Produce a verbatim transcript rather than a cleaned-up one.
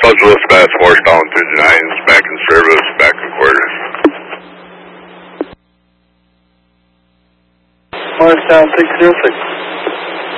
Buzz Willis, Bass Force, down through the nines, back in service, back in quarters. Morristown six zero six.